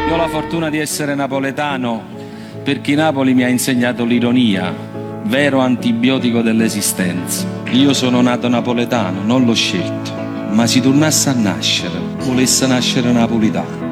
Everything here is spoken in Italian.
Io ho la fortuna di essere napoletano perché Napoli mi ha insegnato l'ironia, vero antibiotico dell'esistenza. Io sono nato napoletano, non l'ho scelto, ma se tornasse a nascere, volesse nascere napolitano.